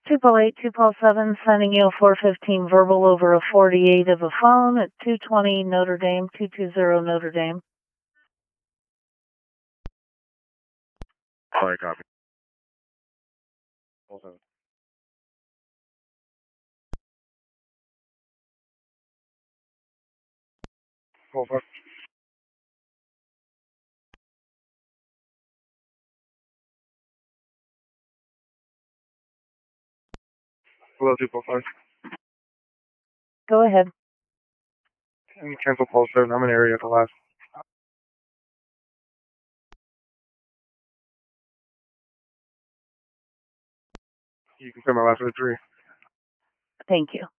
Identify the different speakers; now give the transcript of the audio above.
Speaker 1: 208, 207, sending you a 415 verbal over a 48 of a phone at 220 Notre Dame, 220 Notre Dame.
Speaker 2: Alright, copy. Also. Over. Hello, 245.
Speaker 1: Go ahead.
Speaker 2: Cancel pulse 7. I'm in area at the last. You can send my last for the 3.
Speaker 1: Thank you.